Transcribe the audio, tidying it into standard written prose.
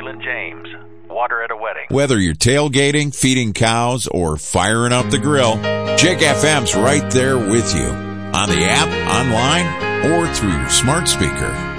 Waylon James. Water at a wedding. Whether you're tailgating, feeding cows, or firing up the grill, Jake FM's right there with you. On the app, online, or through your smart speaker.